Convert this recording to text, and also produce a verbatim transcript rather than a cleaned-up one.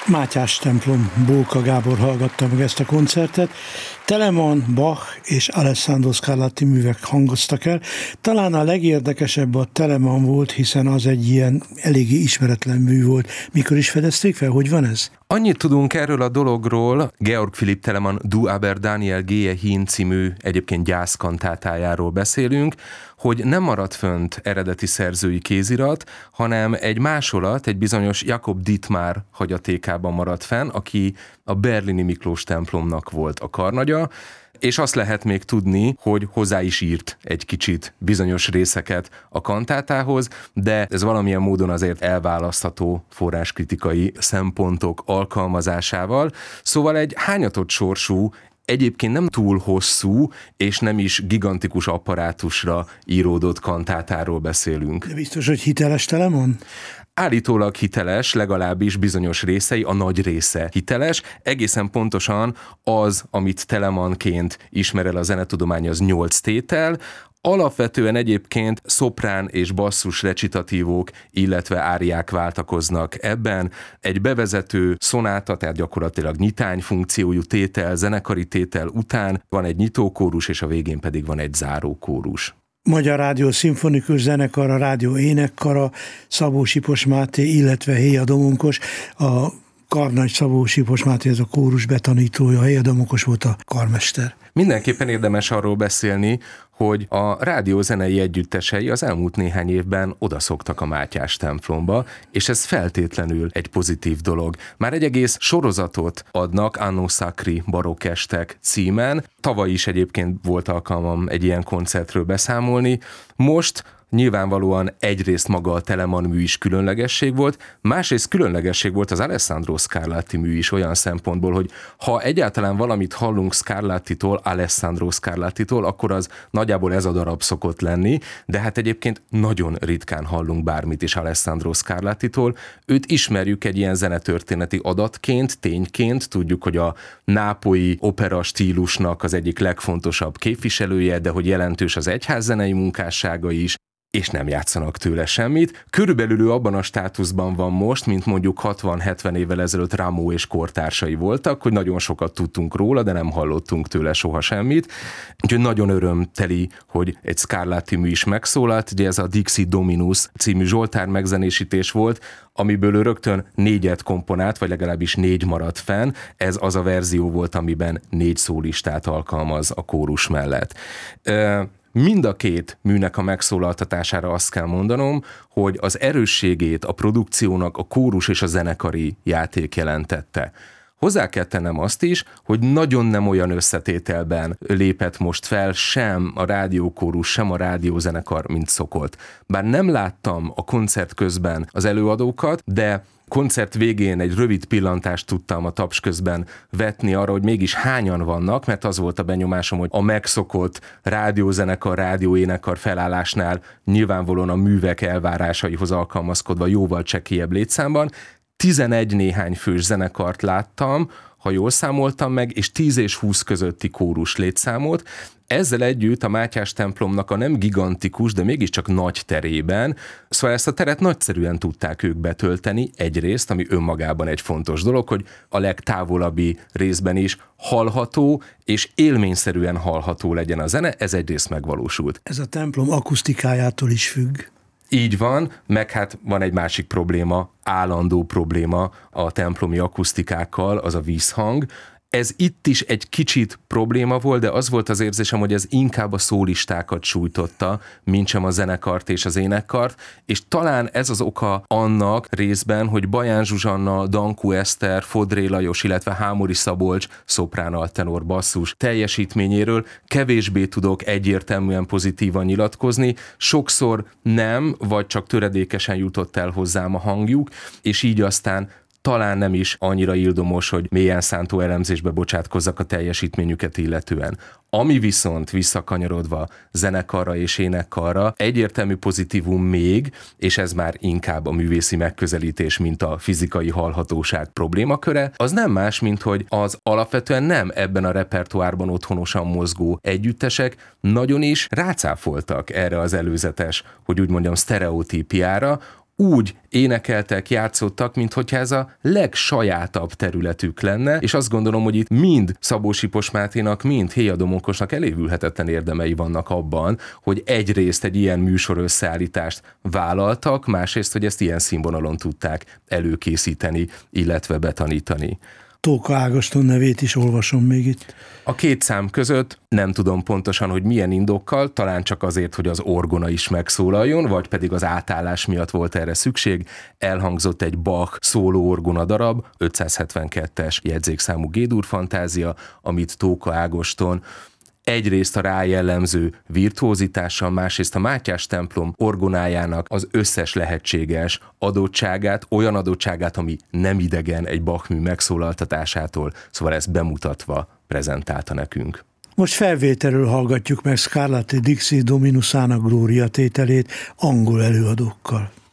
Mátyás templom, Bóka Gábor hallgatta meg ezt a koncertet. Telemann, Bach és Alessandro Scarlatti művek hangoztak el. Talán a legérdekesebb a Telemann volt, hiszen az egy ilyen eléggé ismeretlen mű volt. Mikor is fedezték fel? Hogy van ez? Annyit tudunk erről a dologról, Georg Philipp Telemann Du aber Daniel gehe hin című egyébként gyászkantátájáról beszélünk, hogy nem maradt fönt eredeti szerzői kézirat, hanem egy másolat, egy bizonyos Jakob Dittmar hagyatékában maradt fenn, aki a berlini Miklós templomnak volt a karnagya, és azt lehet még tudni, hogy hozzá is írt egy kicsit bizonyos részeket a kantátához, de ez valamilyen módon azért elválasztható forráskritikai szempontok alkalmazásával. Szóval egy hányatott sorsú, egyébként nem túl hosszú, és nem is gigantikus apparátusra íródott kantátáról beszélünk. De biztos, hogy hiteles Telemann? Állítólag hiteles, legalábbis bizonyos részei, a nagy része hiteles. Egészen pontosan az, amit Telemannként ismer el a zenetudomány, az nyolc tétel. Alapvetően egyébként szoprán és basszus recitatívók, illetve áriák váltakoznak ebben. Egy bevezető szonáta, tehát gyakorlatilag nyitány funkciójú tétel, zenekari tétel után van egy nyitókórus, és a végén pedig van egy zárókórus. Magyar Rádió Szimfonikus Zenekara, Rádió Énekkara, Szabó Sipos Máté, illetve Héja Domonkos, a karnagy Szabó Sipos Máté, ez a kórus betanítója, Héja Domonkos volt a karmester. Mindenképpen érdemes arról beszélni, hogy a rádiózenei együttesei az elmúlt néhány évben odaszoktak a Mátyás templomba, és ez feltétlenül egy pozitív dolog. Már egy egész sorozatot adnak Anno Sacri barokkestek címen. Tavaly is egyébként volt alkalmam egy ilyen koncertről beszámolni. Most nyilvánvalóan egyrészt maga a Telemann mű is különlegesség volt, másrészt különlegesség volt az Alessandro Scarlatti mű is olyan szempontból, hogy ha egyáltalán valamit hallunk Scarlattitól, Alessandro Scarlattitól, akkor az nagyjából ez a darab szokott lenni, de hát egyébként nagyon ritkán hallunk bármit is Alessandro Scarlattitól. Őt ismerjük egy ilyen zenetörténeti adatként, tényként, tudjuk, hogy a nápolyi opera stílusnak az egyik legfontosabb képviselője, de hogy jelentős az egyházzenei munkássága is, és nem játszanak tőle semmit. Körülbelül ő abban a státuszban van most, mint mondjuk hatvan-hetven évvel ezelőtt Rameau és kortársai voltak, hogy nagyon sokat tudtunk róla, de nem hallottunk tőle soha semmit. Úgyhogy nagyon örömteli, hogy egy Scarlatti mű is megszólalt, ugye ez a Dixit Dominus című zsoltár megzenésítés volt, amiből ő rögtön négyet komponált, vagy legalábbis négy maradt fenn. Ez az a verzió volt, amiben négy szólistát alkalmaz a kórus mellett. Mind a két műnek a megszólaltatására azt kell mondanom, hogy az erősségét a produkciónak a kórus és a zenekari játék jelentette. Hozzá kell tennem azt is, hogy nagyon nem olyan összetételben lépett most fel sem a rádiókórus, sem a rádiózenekar, mint szokott. Bár nem láttam a koncert közben az előadókat, de koncert végén egy rövid pillantást tudtam a taps közben vetni arra, hogy mégis hányan vannak, mert az volt a benyomásom, hogy a megszokott rádiózenekar, rádióénekkar felállásnál nyilvánvalóan a művek elvárásaihoz alkalmazkodva jóval csekélyebb létszámban. tizenegy néhány fős zenekart láttam, ha jól számoltam meg, és tíz és húsz közötti kórus létszámot. Ezzel együtt a Mátyás templomnak a nem gigantikus, de mégiscsak nagy terében, szóval ezt a teret nagyszerűen tudták ők betölteni egyrészt, ami önmagában egy fontos dolog, hogy a legtávolabbi részben is hallható és élményszerűen hallható legyen a zene, ez egyrészt megvalósult. Ez a templom akusztikájától is függ. Így van, meg hát van egy másik probléma, állandó probléma a templomi akusztikákkal, az a vízhang. Ez itt is egy kicsit probléma volt, de az volt az érzésem, hogy ez inkább a szólistákat sújtotta, mintsem a zenekart és az énekkart, és talán ez az oka annak részben, hogy Baján Zsuzsanna, Dankó Eszter, Fodré Lajos, illetve Hámori Szabolcs, szoprán, altenor, basszus teljesítményéről kevésbé tudok egyértelműen pozitívan nyilatkozni, sokszor nem, vagy csak töredékesen jutott el hozzám a hangjuk, és így aztán talán nem is annyira ildomos, hogy mélyen szántó elemzésbe bocsátkozzak a teljesítményüket illetően. Ami viszont visszakanyarodva zenekarra és énekkarra egyértelmű pozitívum még, és ez már inkább a művészi megközelítés, mint a fizikai hallhatóság problémaköre, az nem más, mint hogy az alapvetően nem ebben a repertoárban otthonosan mozgó együttesek nagyon is rácáfoltak erre az előzetes, hogy úgy mondjam, sztereotípiára, úgy énekeltek, játszottak, mintha ez a legsajátabb területük lenne, és azt gondolom, hogy itt mind Szabó Sipos Máténak, mind Héja Domokosnak elévülhetetlen érdemei vannak abban, hogy egyrészt egy ilyen műsor összeállítást vállaltak, másrészt, hogy ezt ilyen színvonalon tudták előkészíteni, illetve betanítani. Tóka Ágoston nevét is olvasom még itt. A két szám között nem tudom pontosan, hogy milyen indokkal, talán csak azért, hogy az orgona is megszólaljon, vagy pedig az átállás miatt volt erre szükség. Elhangzott egy Bach szóló orgona darab, ötszázhetvenkettes jegyzékszámú G-dur fantázia, amit Tóka Ágoston egyrészt a rá jellemző virtuózitással, másrészt a Mátyás templom orgonájának az összes lehetséges adottságát, olyan adottságát, ami nem idegen egy Bach mű megszólaltatásától, szóval ezt bemutatva prezentálta nekünk. Most felvételről hallgatjuk meg Scarlatti Dixie Dominusának Glória tételét angol előadókkal.